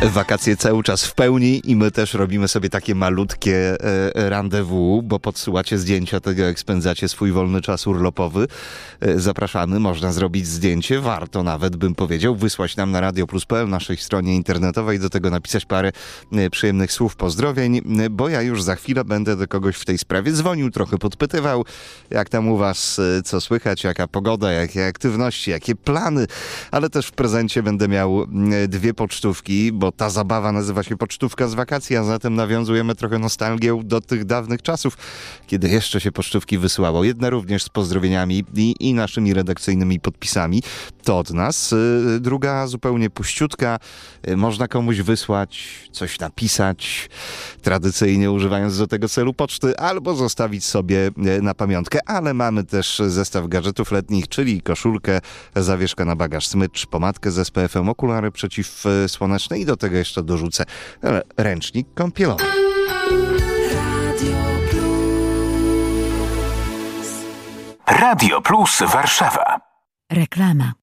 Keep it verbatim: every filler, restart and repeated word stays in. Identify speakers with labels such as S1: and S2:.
S1: Wakacje cały czas w pełni i my też robimy sobie takie malutkie e, rendezvous, bo podsyłacie zdjęcia tego, jak spędzacie swój wolny czas urlopowy. E, zapraszamy, można zrobić zdjęcie, warto nawet, bym powiedział, wysłać nam na radio plus kropka p l, naszej stronie internetowej, do tego napisać parę e, przyjemnych słów pozdrowień, e, bo ja już za chwilę będę do kogoś w tej sprawie dzwonił, trochę podpytywał, jak tam u was, e, co słychać, jaka pogoda, jakie aktywności, jakie plany, ale też w prezencie będę miał e, dwie pocztówki, bo ta zabawa nazywa się Pocztówka z wakacji, a zatem nawiązujemy trochę nostalgię do tych dawnych czasów, kiedy jeszcze się pocztówki wysyłało. Jedna również z pozdrowieniami i, i naszymi redakcyjnymi podpisami. To od nas. Druga zupełnie puściutka. Można komuś wysłać, coś napisać, tradycyjnie używając do tego celu poczty, albo zostawić sobie na pamiątkę. Ale mamy też zestaw gadżetów letnich, czyli koszulkę, zawieszkę na bagaż, smycz, pomadkę z S P F em, okulary przeciwsłoneczne i do tego jeszcze dorzucę ręcznik kąpielowy.
S2: Radio Plus Warszawa.
S3: Reklama.